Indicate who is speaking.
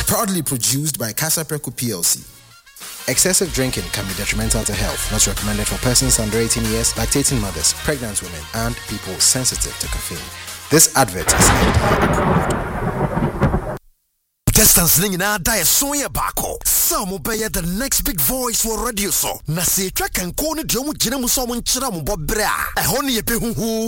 Speaker 1: Proudly produced by Casapreco PLC. Excessive drinking can be detrimental to health. Not recommended for persons under 18 years, lactating mothers, pregnant women, and people sensitive to caffeine. This advert is FDA approved.
Speaker 2: Distance na die soya bako. Some obey the next big voice for radio so. Na se track and corner drum jina muso munchira mu bobra. E honi ye pe huhu.